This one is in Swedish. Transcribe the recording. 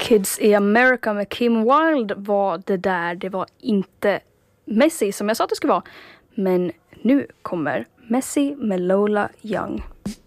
Kids i America med Kim Wilde var det där. Det var inte Messi som jag sa att det skulle vara. Men nu kommer Messi med Lola Young.